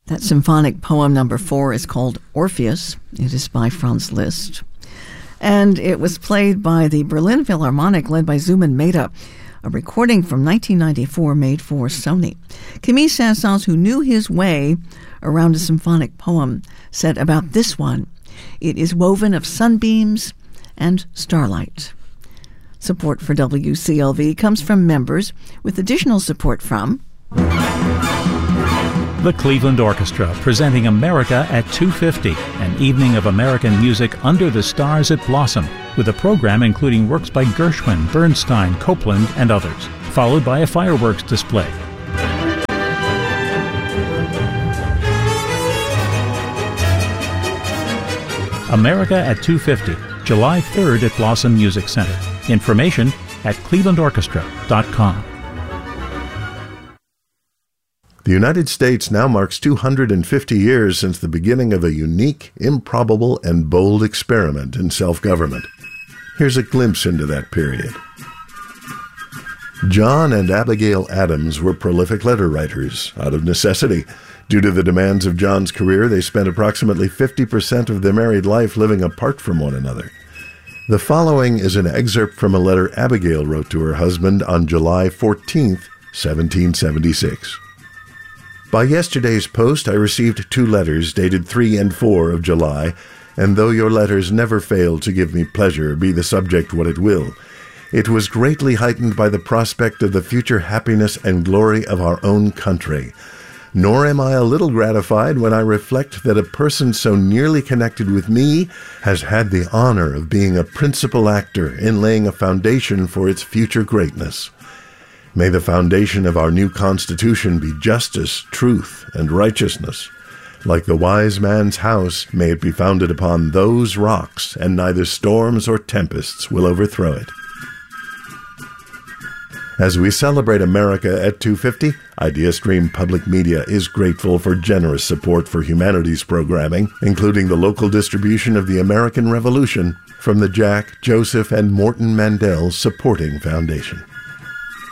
That symphonic poem number 4 is called Orpheus. It is by Franz Liszt. And it was played by the Berlin Philharmonic led by Zubin Mehta, a recording from 1994 made for Sony. Camille Saint-Saëns, who knew his way around a symphonic poem, said about this one, "It is woven of sunbeams and starlight." Support for WCLV comes from members, with additional support from the Cleveland Orchestra, presenting America at 250, an evening of American music under the stars at Blossom, with a program including works by Gershwin, Bernstein, Copland, and others, followed by a fireworks display. America at 250, July 3rd at Blossom Music Center. Information at clevelandorchestra.com. The United States now marks 250 years since the beginning of a unique, improbable, and bold experiment in self-government. Here's a glimpse into that period. John and Abigail Adams were prolific letter writers, out of necessity. Due to the demands of John's career, they spent approximately 50% of their married life living apart from one another. The following is an excerpt from a letter Abigail wrote to her husband on July 14, 1776. By yesterday's post, I received 2 letters dated 3 and 4 of July, and though your letters never fail to give me pleasure, be the subject what it will, it was greatly heightened by the prospect of the future happiness and glory of our own country. Nor am I a little gratified when I reflect that a person so nearly connected with me has had the honor of being a principal actor in laying a foundation for its future greatness. May the foundation of our new Constitution be justice, truth, and righteousness. Like the wise man's house, may it be founded upon those rocks, and neither storms or tempests will overthrow it. As we celebrate America at 250, IdeaStream Public Media is grateful for generous support for humanities programming, including the local distribution of the American Revolution from the Jack, Joseph, and Morton Mandel Supporting Foundation.